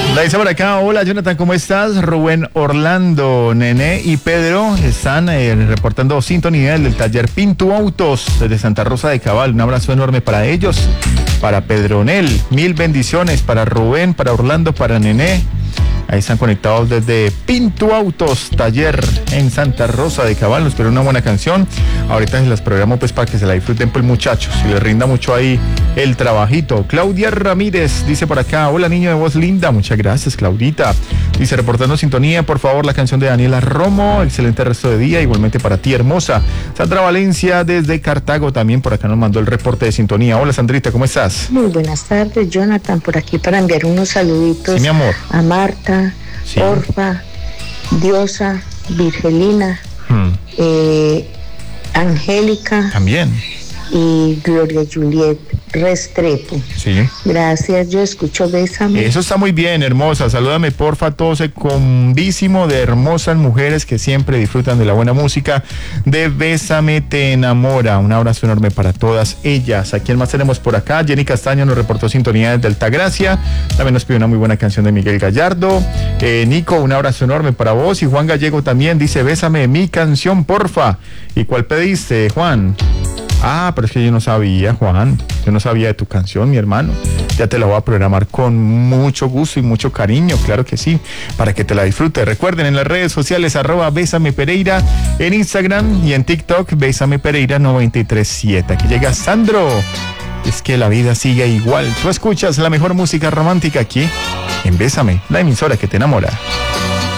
La dice por acá, hola Jonathan, ¿cómo estás? Rubén, Orlando, Nené y Pedro están reportando sintonía del taller Pinto Autos desde Santa Rosa de Cabal. Un abrazo enorme para ellos, para Pedronel, mil bendiciones para Rubén, para Orlando, para Nené. Ahí están conectados desde Pinto Autos, taller en Santa Rosa de Cabal. Nos espera una buena canción. Ahorita se las programo pues para que se la disfruten pues muchachos y les rinda mucho ahí el trabajito. Claudia Ramírez dice por acá, hola niño de voz linda. Muchas gracias, Claudita. Dice, reportando sintonía, por favor, la canción de Daniela Romo. Excelente resto de día, igualmente para ti, hermosa. Sandra Valencia desde Cartago también por acá nos mandó el reporte de sintonía. Hola Sandrita, ¿cómo estás? Muy buenas tardes, Jonathan, por aquí para enviar unos saluditos. Sí, mi amor. A Marta, sí. Orfa, Diosa, Virgelina, Angélica. También. Y Gloria Juliet Restrepo. Sí. Gracias, yo escucho Bésame. Eso está muy bien, hermosa. Salúdame porfa a todo ese combísimo de hermosas mujeres que siempre disfrutan de la buena música de Bésame te enamora. Un abrazo enorme para todas ellas. ¿A quién más tenemos por acá? Jenny Castaño nos reportó sintonía desde Altagracia. También nos pidió una muy buena canción de Miguel Gallardo. Nico, un abrazo enorme para vos. Y Juan Gallego también dice, Bésame mi canción, porfa. ¿Y cuál pediste, Juan? Ah, pero es que yo no sabía, Juan. Yo no sabía de tu canción, mi hermano. Ya te la voy a programar con mucho gusto y mucho cariño, claro que sí, para que te la disfrutes. Recuerden, en las redes sociales, @Bésame Pereira, en Instagram y en TikTok, Bésame Pereira 937. Aquí llega Sandro. Es que la vida sigue igual. Tú escuchas la mejor música romántica aquí en Bésame, la emisora que te enamora.